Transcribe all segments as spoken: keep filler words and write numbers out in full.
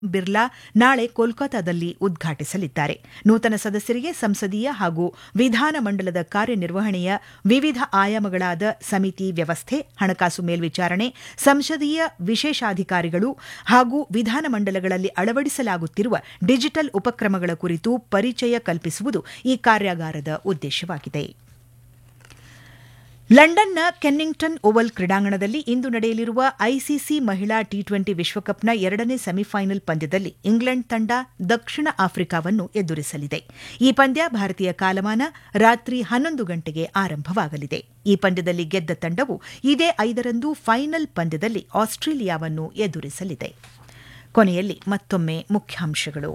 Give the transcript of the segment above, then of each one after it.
ಬಿರ್ಲಾ ನಾಳೆ ಕೋಲ್ಕತಾದಲ್ಲಿ ಉದ್ಘಾಟಿಸಲಿದ್ದಾರೆ. ನೂತನ ಸದಸ್ಯರಿಗೆ ಸಂಸದೀಯ ಹಾಗೂ ವಿಧಾನಮಂಡಲದ ಕಾರ್ಯನಿರ್ವಹಣೆಯ ವಿವಿಧ ಆಯಾಮಗಳಾದ ಸಮಿತಿ ವ್ಯವಸ್ಥೆ, ಹಣಕಾಸು ಮೇಲ್ವಿಚಾರಣೆ, ಸಂಸದೀಯ ವಿಶೇಷಾಧಿಕಾರಿಗಳು ಹಾಗೂ ವಿಧಾನಮಂಡಲಗಳಲ್ಲಿ ಅಳವಡಿಸಲಾಗುತ್ತಿರುವ ಡಿಜಿಟಲ್ ಉಪಕ್ರಮಗಳ ಕುರಿತು ಪರಿಚಯ ಕಲ್ಪಿಸುವುದು ಈ ಕಾರ್ಯಾಗಾರದ ಉದ್ದೇಶವಾಗಿದೆ. ಲಂಡನ್ನ ಕೆನ್ನಿಂಗ್ಟನ್ ಓವಲ್ ಕ್ರೀಡಾಂಗಣದಲ್ಲಿ ಇಂದು ನಡೆಯಲಿರುವ ಐಸಿಸಿ ಮಹಿಳಾ ಟಿ ಟ್ವೆಂಟಿ ವಿಶ್ವಕಪ್ನ ಎರಡನೇ ಸೆಮಿಫೈನಲ್ ಪಂದ್ಯದಲ್ಲಿ ಇಂಗ್ಲೆಂಡ್ ತಂಡ ದಕ್ಷಿಣ ಆಫ್ರಿಕಾವನ್ನು ಎದುರಿಸಲಿದೆ. ಈ ಪಂದ್ಯ ಭಾರತೀಯ ಕಾಲಮಾನ ರಾತ್ರಿ ಹನ್ನೊಂದು ಗಂಟೆಗೆ ಆರಂಭವಾಗಲಿದೆ. ಈ ಪಂದ್ಯದಲ್ಲಿ ಗೆದ್ದ ತಂಡವು ಇದೇ ಐದರಂದು ಫೈನಲ್ ಪಂದ್ಯದಲ್ಲಿ ಆಸ್ಟ್ರೇಲಿಯಾವನ್ನು ಎದುರಿಸಲಿದೆ. ಕೊನೆಯಲ್ಲಿ ಮತ್ತೊಮ್ಮೆ ಮುಖ್ಯಾಂಶಗಳು.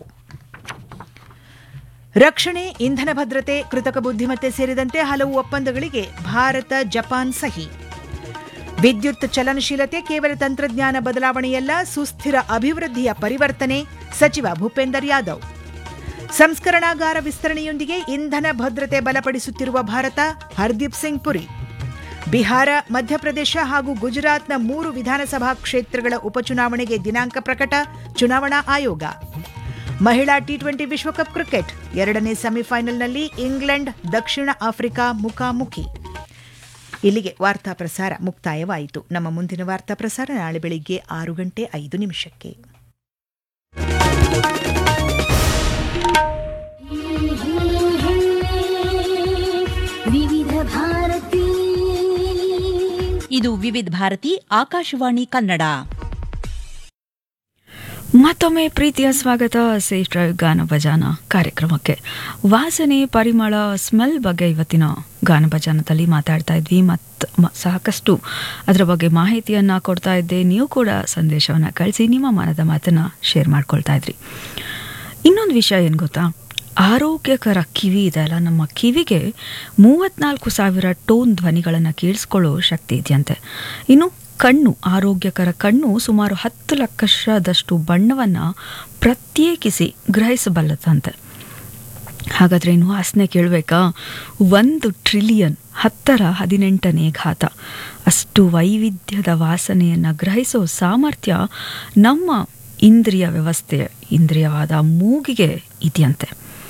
ರಕ್ಷಣೆ, ಇಂಧನ ಭದ್ರತೆ, ಕೃತಕ ಬುದ್ಧಿಮತ್ತೆ ಸೇರಿದಂತೆ ಹಲವು ಒಪ್ಪಂದಗಳಿಗೆ ಭಾರತ ಜಪಾನ್ ಸಹಿ. ವಿದ್ಯುತ್ ಚಲನಶೀಲತೆ ಕೇವಲ ತಂತ್ರಜ್ಞಾನ ಬದಲಾವಣೆಯಲ್ಲ, ಸುಸ್ಥಿರ ಅಭಿವೃದ್ಧಿಯ ಪರಿವರ್ತನೆ, ಸಚಿವ ಭೂಪೇಂದರ್ ಯಾದವ್. ಸಂಸ್ಕರಣಾಗಾರ ವಿಸ್ತರಣೆಯೊಂದಿಗೆ ಇಂಧನ ಭದ್ರತೆ ಬಲಪಡಿಸುತ್ತಿರುವ ಭಾರತ, ಹರ್ದೀಪ್ ಸಿಂಗ್ ಪುರಿ. ಬಿಹಾರ, ಮಧ್ಯಪ್ರದೇಶ ಹಾಗೂ ಗುಜರಾತ್ನ ಮೂರು ವಿಧಾನಸಭಾ ಕ್ಷೇತ್ರಗಳ ಉಪಚುನಾವಣೆಗೆ ದಿನಾಂಕ ಪ್ರಕಟ, ಚುನಾವಣಾ ಆಯೋಗ. ಮಹಿಳಾ ಟಿ ಟ್ವೆಂಟಿ ವಿಶ್ವಕಪ್ ಕ್ರಿಕೆಟ್ ಎರಡನೇ ಸೆಮಿಫೈನಲ್ನಲ್ಲಿ ಇಂಗ್ಲೆಂಡ್ ದಕ್ಷಿಣ ಆಫ್ರಿಕಾ ಮುಖಾಮುಖಿ. ಇಲ್ಲಿಗೆ ವಾರ್ತಾ ಪ್ರಸಾರ ಮುಕ್ತಾಯವಾಯಿತು. ನಮ್ಮ ಮುಂದಿನ ವಾರ್ತಾ ಪ್ರಸಾರ ನಾಳೆ ಬೆಳಿಗ್ಗೆ ಆರು ಗಂಟೆ ಐದು ನಿಮಿಷಕ್ಕೆ. ಇದು ವಿವಿಧ ಭಾರತಿ ಆಕಾಶವಾಣಿ ಕನ್ನಡ. ಮತ್ತೊಮ್ಮೆ ಪ್ರೀತಿಯ ಸ್ವಾಗತ ಸೇಫ್ ಡ್ರೈವ್ ಗಾನ ಭಜಾನ ಕಾರ್ಯಕ್ರಮಕ್ಕೆ. ವಾಸನೆ, ಪರಿಮಳ, ಸ್ಮೆಲ್ ಬಗ್ಗೆ ಇವತ್ತಿನ ಗಾನ ಭಜಾನದಲ್ಲಿ ಮಾತಾಡ್ತಾ ಇದ್ವಿ. ಮತ್ತು ಸಾಕಷ್ಟು ಅದರ ಬಗ್ಗೆ ಮಾಹಿತಿಯನ್ನು ಕೊಡ್ತಾ ಇದ್ದೆ. ನೀವು ಕೂಡ ಸಂದೇಶವನ್ನು ಕಳಿಸಿ ನಿಮ್ಮ ಮನದ ಮಾತನ್ನು ಶೇರ್ ಮಾಡ್ಕೊಳ್ತಾ ಇದ್ರಿ. ಇನ್ನೊಂದು ವಿಷಯ ಏನು ಗೊತ್ತಾ, ಆರೋಗ್ಯಕರ ಕಿವಿ ಇದೆ ಅಲ್ಲ, ನಮ್ಮ ಕಿವಿಗೆ ಮೂವತ್ನಾಲ್ಕು ಸಾವಿರ ಟೋನ್ ಧ್ವನಿಗಳನ್ನು ಕೇಳಿಸ್ಕೊಳ್ಳೋ ಶಕ್ತಿ ಇದೆಯಂತೆ. ಇನ್ನು ಕಣ್ಣು, ಆರೋಗ್ಯಕರ ಕಣ್ಣು ಸುಮಾರು ಹತ್ತು ಲಕ್ಷದಷ್ಟು ಬಣ್ಣವನ್ನು ಪ್ರತ್ಯೇಕಿಸಿ ಗ್ರಹಿಸಬಲ್ಲದಂತೆ. ಹಾಗಾದರೆ ಇನ್ನು ವಾಸನೆ ಕೇಳಬೇಕಾ? ಒಂದು ಟ್ರಿಲಿಯನ್ ಹತ್ತರ ಹದಿನೆಂಟನೇ ಘಾತ ಅಷ್ಟು ವೈವಿಧ್ಯದ ವಾಸನೆಯನ್ನು ಗ್ರಹಿಸೋ ಸಾಮರ್ಥ್ಯ ನಮ್ಮ ಇಂದ್ರಿಯ ವ್ಯವಸ್ಥೆ, ಇಂದ್ರಿಯವಾದ ಮೂಗಿಗೆ ಇದೆಯಂತೆ.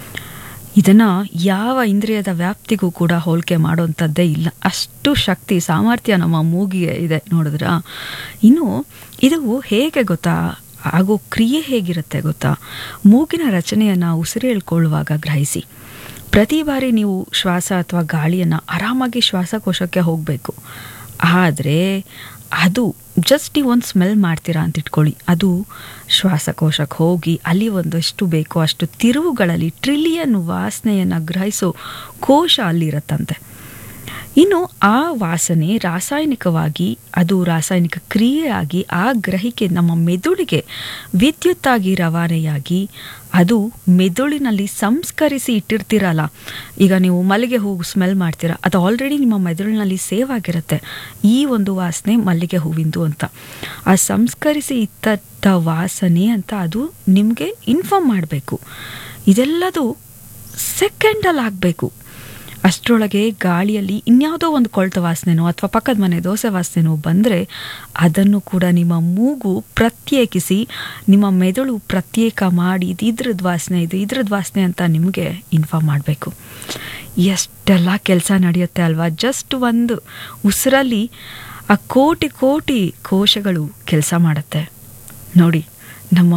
ಇದನ್ನು ಯಾವ ಇಂದ್ರಿಯದ ವ್ಯಾಪ್ತಿಗೂ ಕೂಡ ಹೋಲಿಕೆ ಮಾಡೋಂಥದ್ದೇ ಇಲ್ಲ. ಅಷ್ಟು ಶಕ್ತಿ, ಸಾಮರ್ಥ್ಯ ನಮ್ಮ ಮೂಗಿಗೆ ಇದೆ, ನೋಡಿದ್ರ. ಇನ್ನು ಇದು ಹೇಗೆ ಗೊತ್ತಾ, ಆಗೋ ಕ್ರಿಯೆ ಹೇಗಿರುತ್ತೆ ಗೊತ್ತಾ? ಮೂಗಿನ ರಚನೆಯನ್ನು ಉಸಿರೇಳ್ಕೊಳ್ಳುವಾಗ ಗ್ರಹಿಸಿ. ಪ್ರತಿ ಬಾರಿ ನೀವು ಶ್ವಾಸ ಅಥವಾ ಗಾಳಿಯನ್ನು ಆರಾಮಾಗಿ ಶ್ವಾಸಕೋಶಕ್ಕೆ ಹೋಗಬೇಕು. ಆದರೆ ಅದು ಜಸ್ಟ್ ನೀವು ಒಂದು ಸ್ಮೆಲ್ ಮಾಡ್ತೀರಾ ಅಂತ ಇಟ್ಕೊಳ್ಳಿ, ಅದು ಶ್ವಾಸಕೋಶಕ್ಕೆ ಹೋಗಿ ಅಲ್ಲಿ ಒಂದಷ್ಟು ಬೇಕೋ ಅಷ್ಟು ತಿರುವುಗಳಲ್ಲಿ ಟ್ರಿಲಿಯನ್ ವಾಸನೆಯನ್ನು ಗ್ರಹಿಸೋ ಕೋಶ ಅಲ್ಲಿರತ್ತಂತೆ. ಇನ್ನು ಆ ವಾಸನೆ ರಾಸಾಯನಿಕವಾಗಿ, ಅದು ರಾಸಾಯನಿಕ ಕ್ರಿಯೆಯಾಗಿ ಆ ಗ್ರಹಿಕೆ ನಮ್ಮ ಮೆದುಳಿಗೆ ವಿದ್ಯುತ್ತಾಗಿ ರವಾನೆಯಾಗಿ ಅದು ಮೆದುಳಿನಲ್ಲಿ ಸಂಸ್ಕರಿಸಿ ಇಟ್ಟಿರ್ತೀರಲ್ಲ. ಈಗ ನೀವು ಮಲ್ಲಿಗೆ ಹೂವು ಸ್ಮೆಲ್ ಮಾಡ್ತೀರಾ, ಅದು ಆಲ್ರೆಡಿ ನಿಮ್ಮ ಮೆದುಳಿನಲ್ಲಿ ಸೇವ್ ಆಗಿರುತ್ತೆ, ಈ ಒಂದು ವಾಸನೆ ಮಲ್ಲಿಗೆ ಹೂವಿಂದು ಅಂತ. ಆ ಸಂಸ್ಕರಿಸಿ ಇತ್ತ ವಾಸನೆ ಅಂತ ಅದು ನಿಮಗೆ ಇನ್ಫಾರ್ಮ್ ಮಾಡಬೇಕು. ಇದೆಲ್ಲದು ಸೆಕೆಂಡಲ್ಲಿ ಆಗಬೇಕು. ಅಷ್ಟರೊಳಗೆ ಗಾಳಿಯಲ್ಲಿ ಇನ್ಯಾವುದೋ ಒಂದು ಕೊಳ್ತ ವಾಸನೆನೋ ಅಥವಾ ಪಕ್ಕದ ಮನೆ ದೋಸೆ ವಾಸನೆನೋ ಬಂದರೆ ಅದನ್ನು ಕೂಡ ನಿಮ್ಮ ಮೂಗು ಪ್ರತ್ಯೇಕಿಸಿ, ನಿಮ್ಮ ಮೆದುಳು ಪ್ರತ್ಯೇಕ ಮಾಡಿ ಇದು ಇದ್ರದ್ದು ವಾಸನೆ, ಇದು ಇದ್ರದ್ದು ವಾಸನೆ ಅಂತ ನಿಮಗೆ ಇನ್ಫಾರ್ಮ್ ಮಾಡಬೇಕು. ಎಷ್ಟೆಲ್ಲ ಕೆಲಸ ನಡೆಯುತ್ತೆ ಅಲ್ವಾ? ಜಸ್ಟ್ ಒಂದು ಉಸಿರಲ್ಲಿ ಆ ಕೋಟಿ ಕೋಟಿ ಕೋಶಗಳು ಕೆಲಸ ಮಾಡುತ್ತೆ ನೋಡಿ. ನಮ್ಮ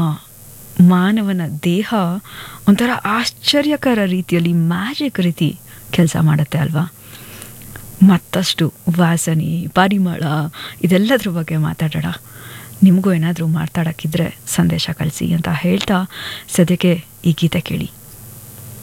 ಮಾನವನ ದೇಹ ಒಂಥರ ಆಶ್ಚರ್ಯಕರ ರೀತಿಯಲ್ಲಿ ಮ್ಯಾಜಿಕ್ ರೀತಿ ಕೆಲಸ ಮಾಡುತ್ತೆ ಅಲ್ವಾ? ಮತ್ತಷ್ಟು ವಾಸನೆ, ಪರಿಮಳ ಇದೆಲ್ಲದ್ರ ಬಗ್ಗೆ ಮಾತಾಡೋಣ. ನಿಮಗೂ ಏನಾದರೂ ಮಾತಾಡೋಕ್ಕಿದ್ರೆ ಸಂದೇಶ ಕಳಿಸಿ ಅಂತ ಹೇಳ್ತಾ ಸದ್ಯಕ್ಕೆ ಈ ಗೀತೆ ಕೇಳಿ.